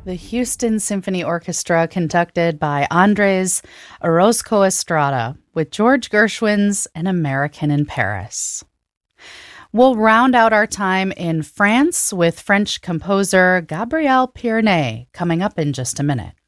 The Houston Symphony Orchestra, conducted by Andres Orozco Estrada, with George Gershwin's An American in Paris. We'll round out our time in France with French composer Gabriel Pierné coming up in just a minute.